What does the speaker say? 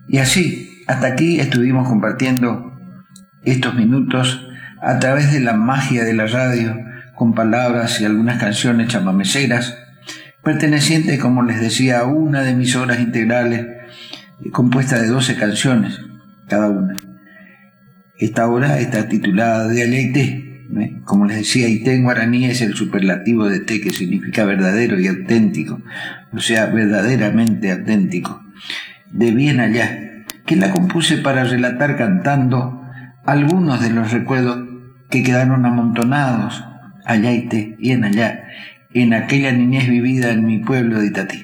Y así, hasta aquí estuvimos compartiendo estos minutos a través de la magia de la radio, con palabras y algunas canciones chamameceras, pertenecientes, como les decía, a una de mis obras integrales, compuesta de 12 canciones cada una. Esta obra está titulada De allá Ité. Como les decía, Ité en guaraní es el superlativo de té, que significa verdadero y auténtico, o sea, verdaderamente auténtico. De bien allá, que la compuse para relatar cantando algunos de los recuerdos que quedaron amontonados allá Ité y en allá, en aquella niñez vivida en mi pueblo de Itatí.